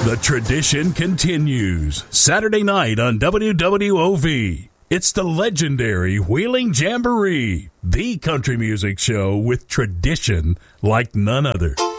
The tradition continues. Saturday night on WWOV. It's the legendary Wheeling Jamboree, the country music show with tradition like none other.